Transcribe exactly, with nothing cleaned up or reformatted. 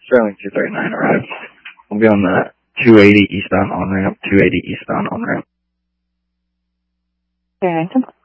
Sterling two thirty-nine arrived. We'll be on the two eighty eastbound on ramp, two eighty eastbound on ramp. Barrington.